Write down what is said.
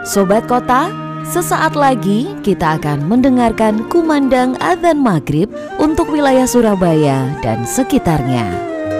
Sobat Kota, sesaat lagi kita akan mendengarkan kumandang adzan maghrib untuk wilayah Surabaya dan sekitarnya.